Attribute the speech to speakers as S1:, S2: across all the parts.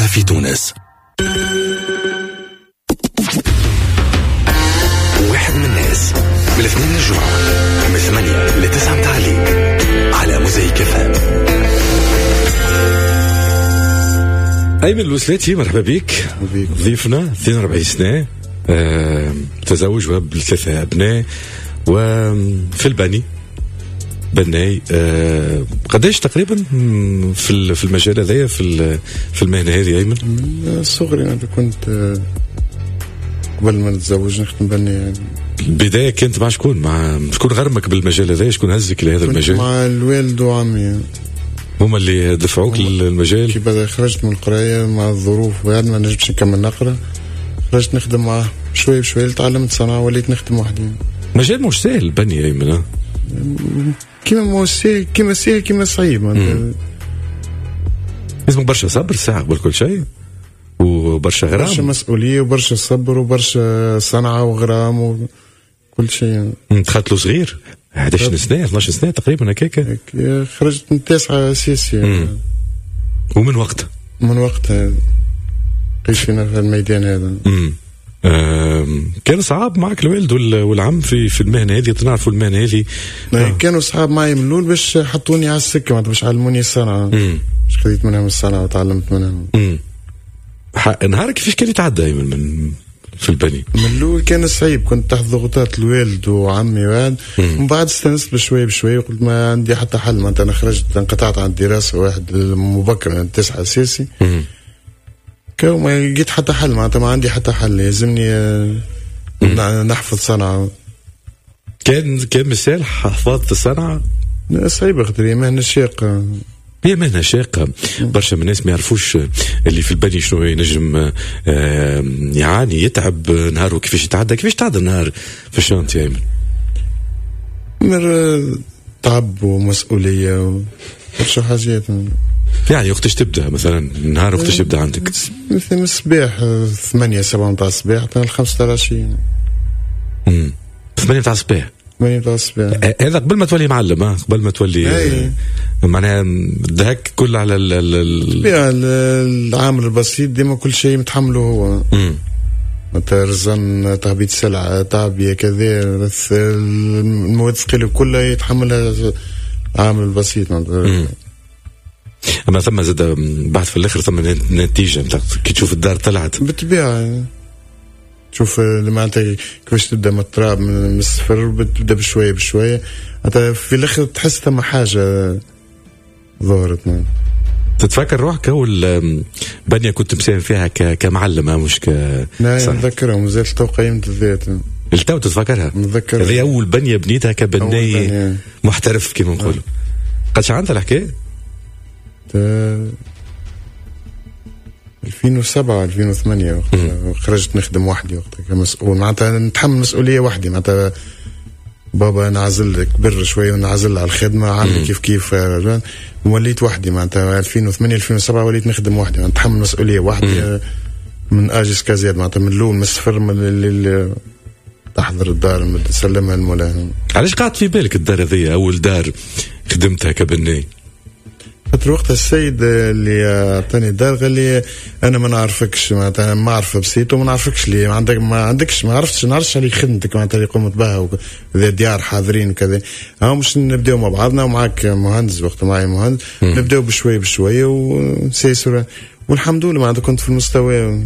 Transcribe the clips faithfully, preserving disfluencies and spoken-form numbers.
S1: العاصمة في تونس. واحد من الناس من الاثنين للجمعة من ثمانية لتسعة متاع الليل على موزايك اف ام.
S2: أيمن الوسلاتي مرحبا بك. ضيفنا اثنين وأربعين سنة، آه، تزوج وهب ثلاثة أبناء وفي البني بناي. آه، قداش تقريبا في في المجال هذايا في في المهنة هذه أيمن؟
S3: من صغري أنا كنت قبل ما نتزوج نخدم بني. يعني
S2: البداية كانت مع شكون؟ مع شكون غرمك بالمجال هذا؟ شكون هزك لهذا المجال؟
S3: مع الوالد وعمي،
S2: هما اللي دفعوك للمجال.
S3: كي بدأ خرجت من القراية مع الظروف وهذا ما نجمش نكمل نقرا، خرجت نخدم معاه شوي بشوي، تعلمت صنعة وليت نخدم وحدي. مجال
S2: مش سهل بني أيمن،
S3: كيما مو سهل كيما سهل كيما صعيب.
S2: لازم برشا صبر ساعة قبل كل شيء، وبرشا غرام،
S3: برشا مسؤولية وبرشا صبر وبرشا صنعة وغرام وكل شيء.
S2: دخلت له صغير أحد عشر سنة اثناش سنة تقريبا هكاك.
S3: خرجت من تسعة أساسي.
S2: ومن وقت
S3: من وقتها عيش فينا في الميدان هذا.
S2: كان صعب معك الوالد والعم في في المهنة هذه؟ تنعرفوا المهنة هذه؟
S3: آه. كانوا صعب معي من الأول باش حطوني على السكة، باش علموني الصنعة، باش خذيت منهم الصنعة وتعلمت منهم.
S2: نهارك كيفاش كان يتعدى أيمن من في البني؟
S3: من الأول كان صعيب، كنت تحت ضغوطات الوالد وعمي وهذا، ومن بعد استنست بشوي بشوي وقلت ما عندي حتى حل. ما أنا خرجت انقطعت عن الدراسة واحد مبكر من تسعة أساسي، كو ما لقيت حتى حل، معناتها ما عندي حتى حل، لازمني نحفظ صنعة.
S2: كان كان مثال حفظت الصنعة؟
S3: صعيبة خاطر هي مهنة شاقة.
S2: هي مهنة شاقة، برشا من الناس ما يعرفوش اللي في البني شنو ينجم يعاني يتعب نهاره، كيفاش يتعدى كيفاش تعدى النهار في الشانتي يا أيمن؟
S3: مر تعب ومسؤولية وبرشا حاجات.
S2: يعني وقتاش تبدا مثلا النهار؟ وقتاش تبدا عندك؟
S3: مثل الصباح ثمانية سبعة متاع الصباح حتى الخمسة العشية.
S2: امم ثمانية متاع الصباح.
S3: ثمانية متاع الصباح
S2: هذا قبل ما تولي معلم، ها قبل ما تولي معناها دهك كل على ال ال
S3: العامل البسيط ديما كل شيء متحمله هو. امم رزن تهبيط سلعة تعبية كذا، المواد الثقيلة كلها يتحملها عامل البسيط.
S2: أما ثم زاد بعد في الآخر ثم نتيجة كي تشوف الدار طلعت
S3: بالطبيعة. تشوف معناتها كيفاش تبدا من التراب من الصفر، بتبدا بشوية بشوية حتى في الآخر تحس ثم حاجة ظهرت.
S2: تتفكر روحك أول بنية كنت مساهم فيها كمعلم مش ك؟
S3: لا نتذكرها مازال تو قيمة الذات.
S2: التو تتفكرها؟
S3: نتذكرها.
S2: هذه أول بنية بنيتها كبني محترف كما نقولوا. قدش عندها الحكاية؟
S3: ألفين وسبعة ألفين وثمانية خرجت نخدم وحدي وقتها كمسؤول، معناتها نتحمل مسؤولية وحدي. معناتها بابا نعزل كبر شوية ونعزل على الخدمة، عمي كيف كيف وليت وحدي. معناتها ألفين وثمانية ألفين وسبعة وليت نخدم وحدي، نتحمل مسؤولية وحدي من أجس كزياد. معناتها من الأول من الصفر، من اللي تحضر الدار تسلمها المولانا.
S2: علاش قعدت في بالك الدار هذه أول دار خدمتها كبني؟
S3: خاطر وقتها السيد اللي عطاني الدار قال لي انا ما نعرفكش، معناتها ما عارفه بسيط وما نعرفكش لي ما عندك ما عندكش ما عرفتش نعرفش عليك خدمتك، معناتها اللي قمت بها وذا ديار حاضرين وكذا. ها مش نبداو مع بعضنا ومعك مهندس، وقتها معي مهندس، نبداو بشويه بشويه ونسيسر، والحمد لله معناتها كنت في المستوى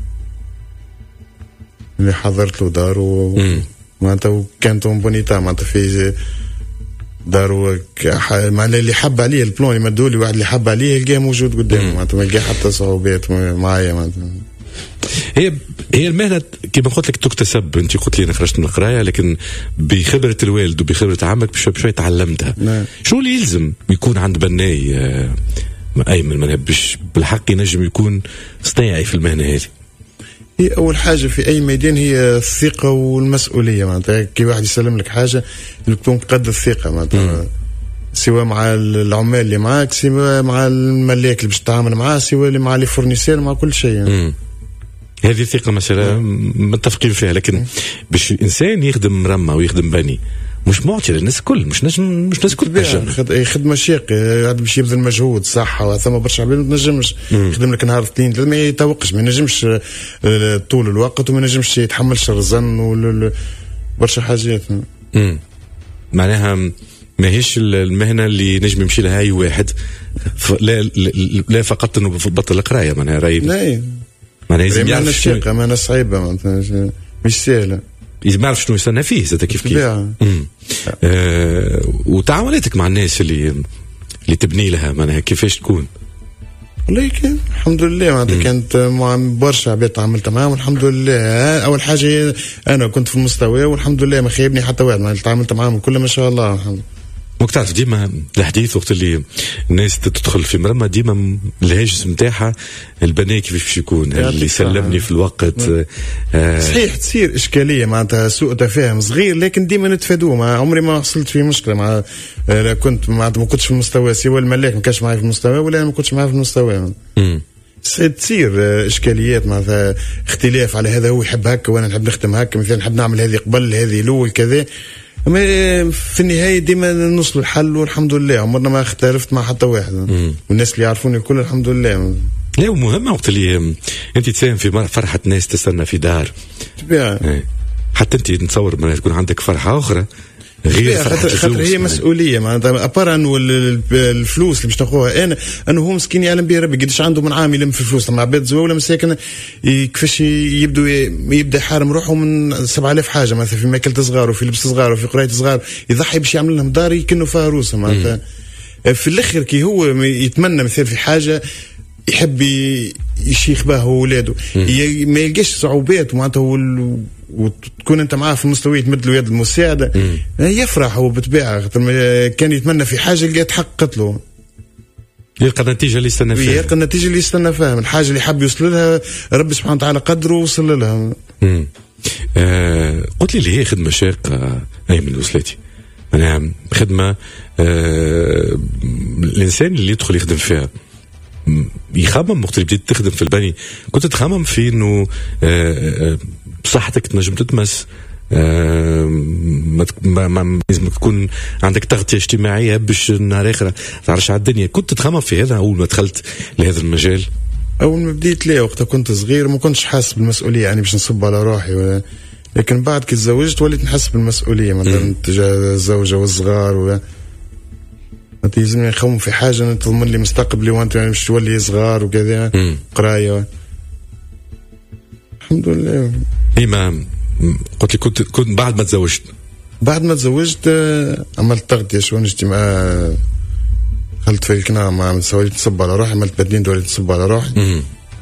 S3: اللي حضرت له دار ومعناتها كانت بونيتا، معناتها في دارو معناها اللي حب عليه البلان اللي مدولي واحد اللي حب عليه يلقاه موجود قدامه، معناتها ما لقى حتى صعوبات معايا. معناتها
S2: هي هي المهنة كما قلت لك تكتسب. انت قلت لي انا خرجت من القرايه لكن بخبره الوالد وبخبره عمك بشوي بشوي تعلمتها.
S3: نعم.
S2: شو اللي يلزم يكون عند بناي آه ايمن من باش بالحق ينجم يكون صناعي في المهنه هذه؟
S3: هي أول حاجة في أي ميدان هي الثقة والمسؤولية. معناتها كي واحد يسلم لك حاجة تكون قد الثقة، معناتها سواء مع العمال اللي معاك، سواء مع الملاك اللي باش تتعامل معاه، سواء اللي مع لي فورنيسير، مع كل شيء.
S2: يعني. هذه الثقة مثلا متفقين فيها، لكن باش إنسان يخدم رمى ويخدم بني مش معطي للناس الكل، مش نجم مش ناس الكل
S3: خد خدمه شاقه، هذا باش يبذل مجهود صح، ثم برشا عباد ما تنجمش يخدم لك نهار اثنين ثلاثه ما يتوقش، ما ينجمش طول الوقت وما ينجمش يتحملش الرزن برشا حاجات.
S2: امم معناها ماهيش المهنه اللي نجم يمشي لها اي واحد، لا لا فقط انه بطل القرايه، معناها راي
S3: لا
S2: معناها لازم يعرف
S3: الشاقه، معناها صعيبه مش سهله،
S2: لازم يعرف شنو يستنى فيه زاد كيف كيف. آه وتعاملاتك مع الناس اللي اللي تبني لها معناها كيفاش تكون؟
S3: ولكن الحمد لله معناتها كانت مع برشا عباد تعاملت معاهم والحمد لله. اول حاجه انا كنت في المستوى والحمد لله ما خيبني حتى واحد، معناتها تعاملت معاهم كلهم ما شاء الله الحمد لله.
S2: ممكن تعرف ديما الحديث وقت اللي الناس تدخل في مرمى ديما الهاجس نتاعها البناء كيف باش يكون اللي سلمني في الوقت.
S3: آه صحيح تصير اشكاليه معناتها سوء تفاهم صغير، لكن ديما نتفادوه. ما عمري ما وصلت في مشكله مع آه كنت معناتها ما كنتش في المستوى، سوى الملاك ما كانش معي في المستوى ولا انا ما كنتش معي في المستوى. امم تصير اشكاليات معناتها اختلاف على هذا هو يحب هكا وانا نحب نخدم هكا، مثلا نحب نعمل هذه قبل هذه الاول كذا، في النهاية ديما نوصلوا الحل والحمد لله. عمرنا ما اختلفت مع حتى واحد مم. والناس اللي يعرفوني الكل الحمد لله.
S2: لا ومهم وقت اللي انت تساهم في فرحة ناس تستنى في دار
S3: طبيعي،
S2: حتى انت نتصور ما تكون عندك فرحة أخرى غير
S3: خاطر خاطر هي مسؤوليه معناتها ابار انه الفلوس اللي باش تاخذوها انا انه هو مسكين يعلم بها ربي قداش عنده من عام يلم في الفلوس مع عباد زواوله مساكن كيفاش يبدو يبدا يحارم روحه من سبعة آلاف حاجه مثلا في ماكلة صغار وفي لبس صغار وفي قرايه صغار، يضحي باش يعمل لهم دار يكنوا فيها روسه معناتها. في الاخر كي هو يتمنى مثال في حاجه يحب يشيخ بها ولاده ما يلقاش صعوبات معناتها وتكون انت معاه في المستوى تمد له يد المساعده يفرح هو بالطبيعه. كان يتمنى في حاجه اللي تحققت له
S2: يلقى النتيجه اللي يستنى فيها،
S3: يلقى النتيجه اللي يستنى فيها من الحاجه اللي حاب يوصل لها ربي سبحانه وتعالى قدره ووصل لها.
S2: امم آه قلت لي اللي هي خدمه شاقه ايمن الوسلاتي، انا خدمه آه الانسان اللي يدخل يخدم فيها يخمم وقت اللي بديت تخدم في البني كنت تخمم في انه بصحتك تنجم تتمس، ما لازم تكون عندك تغطية اجتماعية باش نهار اخر تعرش على الدنيا. كنت تخمم في هذا اول ما دخلت لهذا المجال؟
S3: اول ما بديت ليه وقتها كنت صغير ما كنتش حاسس بالمسؤولية يعني باش نصب على روحي ولا، لكن بعد كي تزوجت وليت نحس بالمسؤولية مثلا تجاه الزوجة والصغار و يلزمني نخمم في حاجه تضمن لي مستقبلي وانت يعني مش تولي صغار وكذا قرايه. الحمد لله.
S2: اي ما قلت لي كنت كنت بعد ما تزوجت
S3: بعد ما تزوجت عملت تغطيه شو اجتماع، دخلت في القناع ما سويت نصب على روحي، عملت بدين دولي نصب على روحي.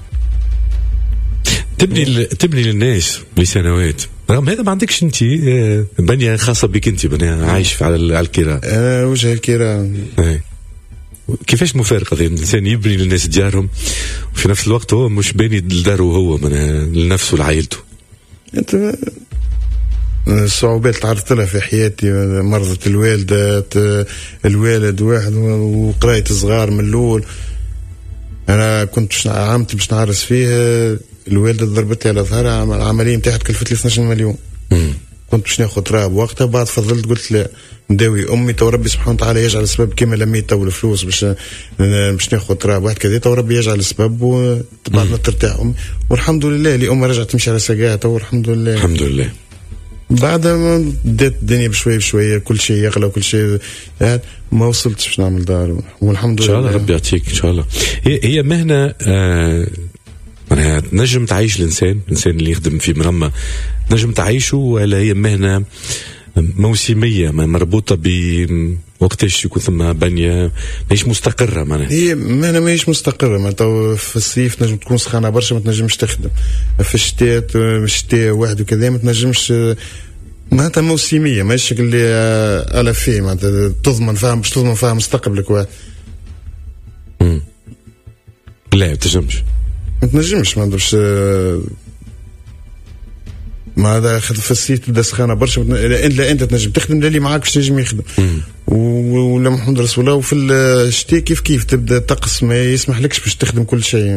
S2: تبني تبني للناس لسنوات، رغم هذا ما عندكش انت بنيه خاصه بك انت، بنيه عايش على الكراء.
S3: انا وجه الكراء.
S2: كيفاش مفارقه ذي الانسان يبني للناس ديارهم وفي نفس الوقت هو مش باني لداره هو من لنفسه ولعائلته؟
S3: انت الصعوبات تعرضت لها في حياتي، مرضة الوالدة الوالد واحد وقراية صغار من الاول. انا كنت عامتي باش نعرس فيه، الوالدة ضربت لي على ظهرها، العملية نتاعها تكلفت لي اثناش مليون. مم. كنت باش ناخذ راب وقتها، بعد فضلت قلت لا نداوي امي تو ربي سبحانه وتعالى يجعل السبب كما لميت تو الفلوس باش باش ناخذ راب واحد كذا، تو ربي يجعل السبب وبعد ما ترتاح امي، والحمد لله اللي امي رجعت تمشي على ساقها تو الحمد لله.
S2: الحمد لله.
S3: بعد ما بدات الدنيا بشوي بشويه كل شيء يغلى وكل شيء ما وصلتش باش نعمل دار، والحمد لله.
S2: ان شاء الله ربي يعطيك ان شاء الله. هي هي مهنه آه معناها تنجم تعيش الانسان، الانسان اللي يخدم في مرمى تنجم تعيشه، ولا هي مهنه موسميه مربوطه بوقتاش يكون ثم بنيه ماهيش مستقره؟ معناها
S3: هي مهنه ماهيش مستقره، معناتها في الصيف تنجم تكون سخانه برشا ما تنجمش تخدم، في الشتاء الشتاء واحد وكذا ما تنجمش، معناتها موسميه ماهيش اللي على فيه معناتها تضمن فيها باش تضمن فيها مستقبلك واحد.
S2: امم لا ما تنجمش
S3: ما تنجمش ما ندرش ما هذا في الصيف تبدا سخانه برشا، لا انت تنجم تخدم لا اللي معاك باش تنجم يخدم، ولا محمد رسول الله. وفي الشتاء كيف كيف تبدا الطقس ما يسمح لكش باش تخدم كل شيء.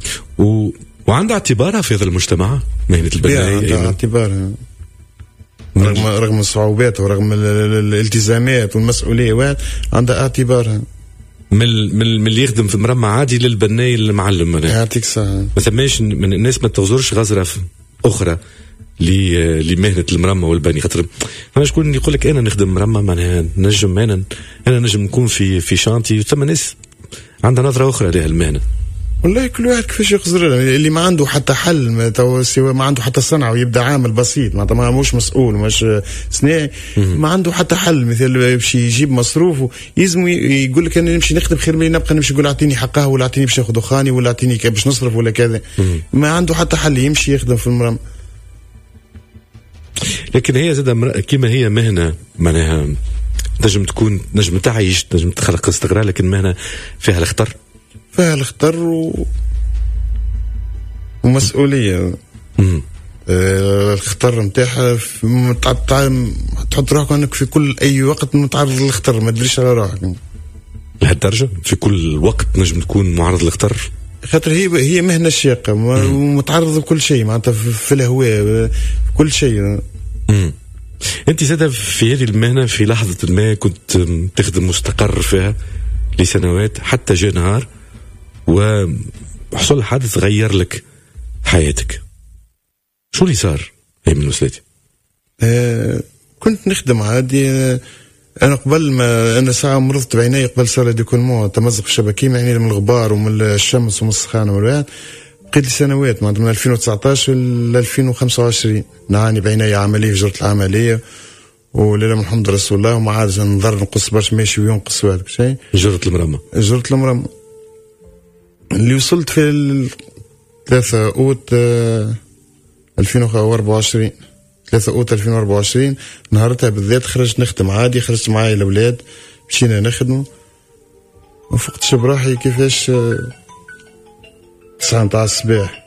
S2: و... وعندها اعتبارها في هذا المجتمع مهنه البناء؟
S3: عندها اعتبارها رغم رغم الصعوبات ورغم الالتزامات والمسؤوليه واحد عندها اعتبارها.
S2: من من اللي يخدم في مرمى عادي للبناي المعلم.
S3: يعطيك الصحة.
S2: ما ثماش من الناس ما تغزرش غزره اخرى لمهنه المرمى والبني، خاطر فما شكون يقول لك انا نخدم مرمى معناها نجم انا انا نجم نكون في في شانتي، ثم ناس عندها نظره اخرى لها المهنه.
S3: والله كل واحد كيفاش يخزر، اللي ما عنده حتى حل ما, ما عنده حتى صنعه ويبدا عامل بسيط معناتها ما مش مسؤول مش صناعي، ما عنده حتى حل مثل باش يجيب مصروفه يلزم يقول لك انا نمشي نخدم خير من نبقى نمشي يقول اعطيني حقها ولا اعطيني باش ناخذ خاني ولا اعطيني باش نصرف ولا كذا. ما عنده حتى حل يمشي يخدم في المرمى.
S2: لكن هي زاد كيما هي مهنه معناها نجم تكون نجم تعيش نجم تخلق استقرار، لكن مهنه فيها الخطر
S3: فيها الخطر و... ومسؤوليه.
S2: امم
S3: آه الخطر نتاعها تحط روحك انك في كل اي وقت متعرض للخطر، ما تدريش على روحك
S2: لهالدرجه في كل وقت نجم تكون معرض للخطر،
S3: خاطر هي هي مهنه شاقه ومتعرض لكل شيء معناتها في الهواء في كل شيء.
S2: امم انت زاد في هذه المهنه في لحظه ما كنت تخدم مستقر فيها لسنوات حتى جاء نهار وحصل حادث غير لك حياتك، شو اللي صار أيمن الوسلاتي؟
S3: آه كنت نخدم عادي. آه أنا قبل ما أنا ساعة مرضت بعيني قبل صار ديكولمون تمزق الشبكية يعني من الغبار ومن الشمس ومن السخانة والواد. بقيت لي سنوات من ألفين وتسعطاش ل ألفين وخمسة وعشرين نعاني بعيني عملية في جرة العملية ولله من الحمد رسول الله، وما عادش نضر نقص برشا ماشي وينقص وهذاك شيء.
S2: جرة المرمى
S3: جرة المرمى اللي وصلت في ثلاثة أوت ألفين وأربعة وعشرين ثلاثة أوت ألفين وأربعة وعشرين نهارتها بالذات خرجت نخدم عادي، خرجت معايا الأولاد مشينا نخدموا وفقتش بروحي كيفاش تسعة متاع الصباح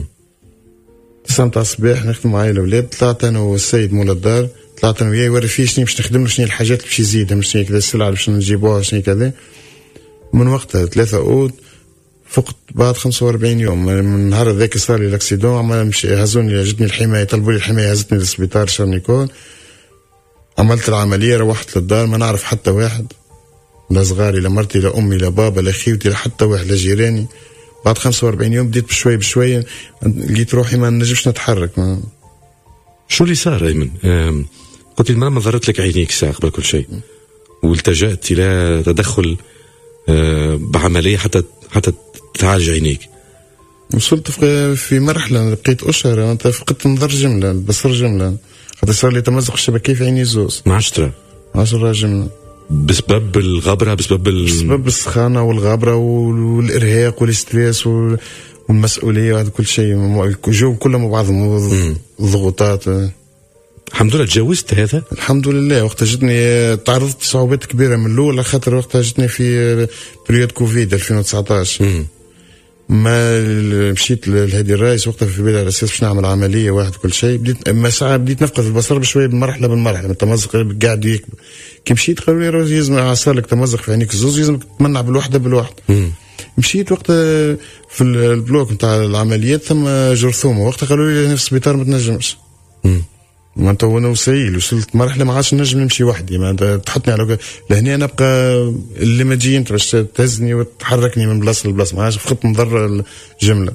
S3: تسعة متاع الصباح نخدم معايا الأولاد. طلعت أنا والسيد مولا الدار، طلعت أنا وياي وري فيه شنو باش نخدم له شنو الحاجات اللي باش يزيدها شنو كذا السلعة باش نجيبوها شنو كذا. من وقتها ثلاثة أوت فقت بعد خمسة وأربعين يوم من النهار ذاك صار لي الاكسيدون، عمل هزوني جتني الحمايه طلبوا لي الحمايه هزتني للسبيطار شارنيكول. عملت العمليه روحت للدار ما نعرف حتى واحد، لا صغاري لا مرتي لا امي لا بابا لا خيوتي لا حتى واحد لا جيراني. بعد خمسة وأربعين يوم بديت بشوي بشوي لقيت روحي ما نجمش نتحرك. ما
S2: شو اللي صار ايمن؟ قلت لي ما ظهرت لك عينيك ساعه قبل كل شيء والتجأت الى تدخل بعمليه حتى حتى تعالج عينيك.
S3: وصلت في مرحله بقيت اشهر انت فقدت نظر جمله البصر جمله، خاطر صار لي تمزق الشبكيه في عيني زوز.
S2: ما عادش ترى؟
S3: ما عادش نرى جمله
S2: بسبب الغبره بسبب ال...
S3: بسبب السخانه والغبره والارهاق والاستريس والمسؤوليه وهذا كل شيء جو كله مع بعضهم الضغوطات.
S2: الحمد لله تجاوزت هذا
S3: الحمد لله. وقت جتني تعرضت لصعوبات كبيره من الاول خاطر وقت جتني في بريود كوفيد ألفين وتسعطاش.
S2: مم.
S3: ما مشيت لهادي الرئيس وقتها في بداية الأساس باش نعمل عملية واحد كل شيء. بديت ما ساعة بديت نفقد البصر بشوية بالمرحلة بالمرحلة التمزق قاعد يكبر. كي مشيت قالوا لي لازم صار لك تمزق في عينيك الزوز لازم تمنع بالوحدة بالوحدة.
S2: مم.
S3: مشيت وقتها في البلوك نتاع العمليات ثم جرثومة وقتها قالوا لي في السبيطار ما تنجمش. ما انت وانا وسائل وصلت مرحله ما عادش نجم نمشي وحدي، ما تحطني على لهنا نبقى اللي ما تجي انت باش تهزني وتحركني من بلاصه لبلاصه، ما عادش فقدت نضر الجمله.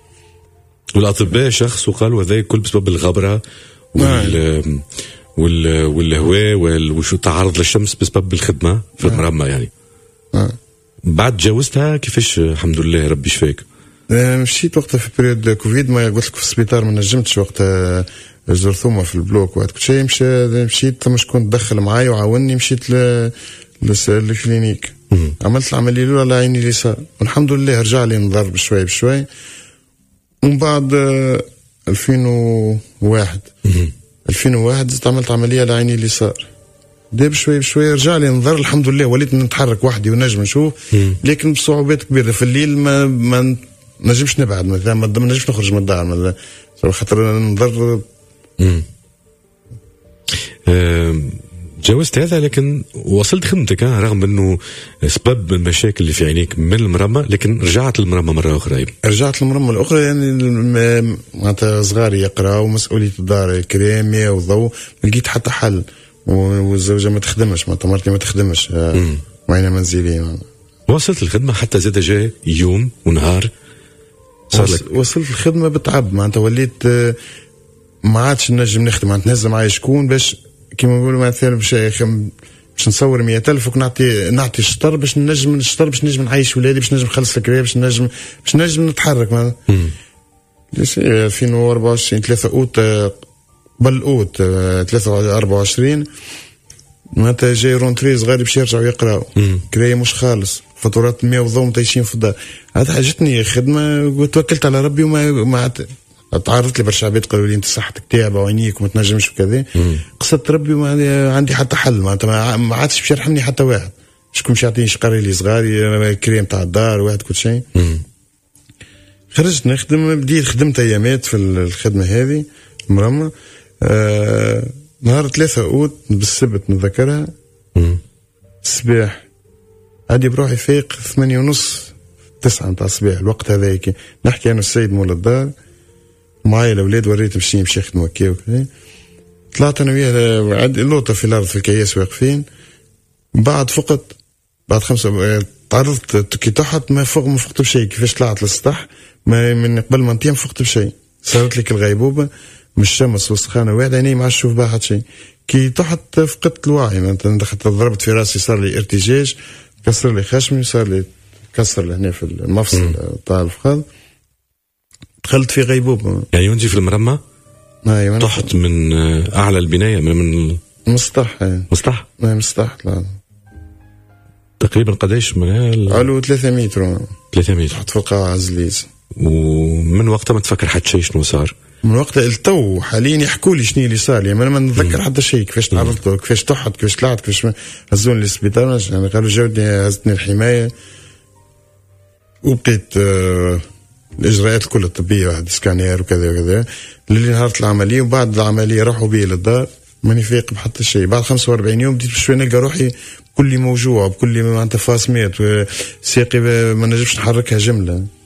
S2: والاطباء شخص وقالوا هذا كل بسبب الغبره وال وال والهواء وشو تعرض للشمس بسبب الخدمه في المرمى يعني.
S3: آه.
S2: بعد تجاوزتها كيفاش؟ الحمد لله ربي شفاك.
S3: مشيت وقتها في بريود كوفيد ما قلت لك في السبيطار ما نجمتش وقتها جرثومة في البلوك وهذا كل شيء. مشى مشيت ثم شكون تدخل معايا وعاوني مشيت ل للكلينيك. عملت العملية الأولى على عيني اليسار والحمد لله رجع لي نضر بشوي بشوي. ومن بعد ألفين وواحد ألفين وواحد زدت عملت عملية على عيني اليسار ده بشوي بشوي رجع لي نضر الحمد لله. وليت نتحرك وحدي ونجم نشوف لكن بصعوبات كبيرة في الليل ما ما نجمش نبعد مثلا ما نجمش نخرج من الدار خاطر نضر.
S2: امم تجاوزت هذا لكن وصلت خدمتك رغم انه سبب المشاكل اللي في عينيك من المرمى، لكن رجعت للمرمى مره اخرى.
S3: رجعت للمرمى الاخرى يعني معناتها صغاري يقراوا ومسؤوليه الدار كريمي وضوء، لقيت حتى حل. والزوجه ما تخدمش، معناتها مرتي ما تخدمش وعينا منزليه.
S2: وصلت الخدمه حتى زاد جاي يوم ونهار صار لك.
S3: وصلت الخدمه بتعب، معناتها وليت ما عادش نجم نخدم، معناتها نهز معايا شكون باش كيما نقولوا مثلا باش باش نصور مية ألف ونعطي نعطي الشطر باش نجم الشطر باش نجم نعيش ولادي، باش نجم نخلص الكريه، باش نجم باش نجم نتحرك. ما ألفين وأربعة وعشرين ثلاثة أوت قبل أوت ثلاثة وأربعة وعشرين معناتها جاي رونتري صغاري باش يرجعوا يقراوا، كريه مش خالص، فاتورات مية وضوء متيشين في الدار. هذا عجبتني خدمه وتوكلت على ربي وما ما تعرضت لي برشا عباد قالوا لي انت صحتك تعبه وعينيك وما تنجمش وكذا. قصدت ربي وما عندي حتى حل، معناتها ما عادش باش يرحمني حتى واحد. شكون باش يعطيني شقري لي صغاري كريم تاع الدار واحد كل شيء. خرجت نخدم، بديت خدمت ايامات في الخدمه هذه مرمى. آه نهار ثلاثة أوت بالسبت نذكرها الصباح عادي بروحي فيق ثمانية ونص تسعة متاع الصباح. الوقت هذاك نحكي أنا السيد مول الدار معايا الأولاد، وريت باش باش يخدموا هكا وكذا. طلعت أنا وياه عندي اللوطة في الأرض في الكياس واقفين. بعد فقط بعد خمسة تعرضت كي تحت ما فوق ما فقت بشيء. كيفاش طلعت للسطح ما من قبل ما نتيم فقت بشيء. صارت لك الغيبوبة من الشمس والسخانة واحد عيني ما عادش نشوف بها حتى شيء. كي تحت فقدت الوعي، معناتها دخلت ضربت في راسي، صار لي ارتجاج، كسر لي خشمي، صار لي كسر لهنا في المفصل تاع الفخذ، دخلت في غيبوبة.
S2: يعني وانت في المرمى
S3: ايوه
S2: تحت من اعلى البناية من من
S3: مسطح
S2: مسطح
S3: اي مسطح لا.
S2: تقريبا قداش من
S3: علو ثلاثة متر
S2: ثلاثة متر
S3: تحت في القاعة عزليز.
S2: ومن وقتها ما تفكر حتى شيء شنو صار؟
S3: من وقت التو حاليا يحكوا لي شنو اللي صار لي، انا ما نتذكر حتى شيء. كيفاش تعرضت له، كيفاش تحت، كيفاش طلعت، كيفاش هزوني للسبيطار. يعني قالوا جاودني هزتني الحمايه وبقيت آه الاجراءات الكل الطبيه، واحد سكانير وكذا وكذا للي نهار العمليه. وبعد العمليه راحوا بي للدار ماني فايق بحتى شيء. بعد خمسة وأربعين يوم بديت بشوي نلقى روحي بكل موجوع، بكل معناتها فاسمات، ساقي ما نجمش نحركها جمله.